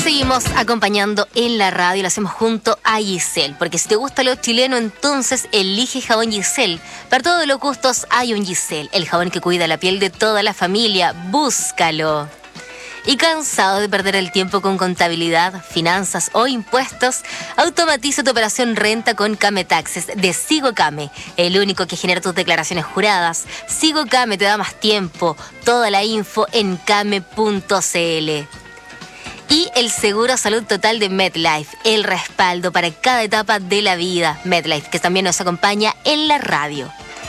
seguimos acompañando en la radio, lo hacemos junto a Giselle, porque si te gusta lo chileno, entonces elige jabón Giselle. Para todos los gustos hay un Giselle, el jabón que cuida la piel de toda la familia. Búscalo. ¿Y cansado de perder el tiempo con contabilidad, finanzas o impuestos? Automatiza tu operación renta con Came Taxes de SigoCame, el único que genera tus declaraciones juradas. SigoCame te da más tiempo. Toda la info en came.cl. Y el seguro salud total de MetLife, el respaldo para cada etapa de la vida. MetLife, que también nos acompaña en la radio.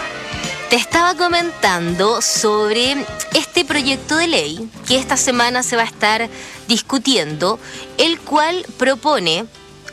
Te estaba comentando sobre este proyecto de ley que esta semana se va a estar discutiendo, el cual propone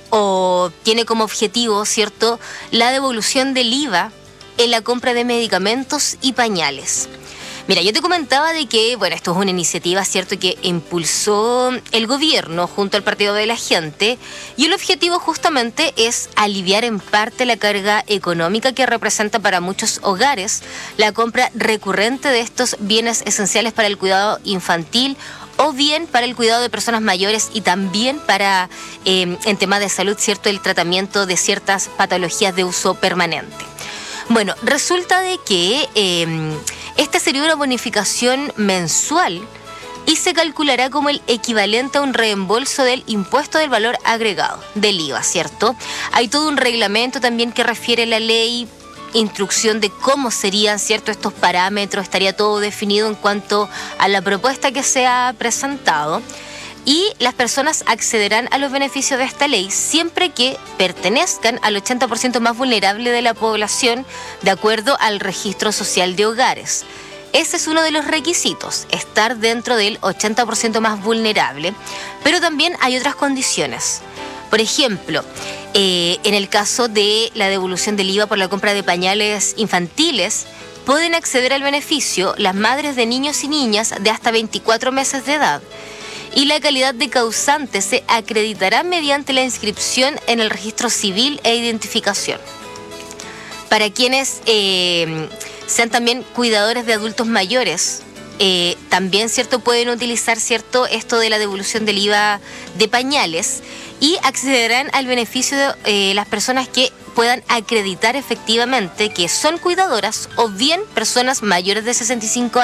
o tiene como objetivo, ¿cierto?, la devolución del IVA en la compra de medicamentos y pañales. Mira, yo te comentaba de que, bueno, esto es una iniciativa, ¿cierto?, que impulsó el gobierno junto al Partido de la Gente, y el objetivo justamente es aliviar en parte la carga económica que representa para muchos hogares la compra recurrente de estos bienes esenciales para el cuidado infantil o bien para el cuidado de personas mayores y también para, en temas de salud, ¿cierto?, el tratamiento de ciertas patologías de uso permanente. Bueno, resulta de que esta sería una bonificación mensual y se calculará como el equivalente a un reembolso del impuesto del valor agregado, del IVA, ¿cierto? Hay todo un reglamento también que refiere la ley, instrucción de cómo serían, ¿cierto?, estos parámetros, estaría todo definido en cuanto a la propuesta que se ha presentado. Y las personas accederán a los beneficios de esta ley siempre que pertenezcan al 80% más vulnerable de la población, de acuerdo al Registro Social de Hogares. Ese es uno de los requisitos, estar dentro del 80% más vulnerable, pero también hay otras condiciones. Por ejemplo, en el caso de la devolución del IVA por la compra de pañales infantiles, pueden acceder al beneficio las madres de niños y niñas de hasta 24 meses de edad. Y la calidad de causante se acreditará mediante la inscripción en el registro civil e identificación. Para quienes sean también cuidadores de adultos mayores, también, ¿cierto?, pueden utilizar, ¿cierto?, esto de la devolución del IVA de pañales y accederán al beneficio de las personas que puedan acreditar efectivamente que son cuidadoras o bien personas mayores de 65 años.